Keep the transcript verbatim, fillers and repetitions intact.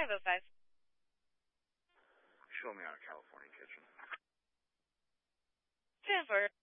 five oh five. Show me out of California kitchen. ten four.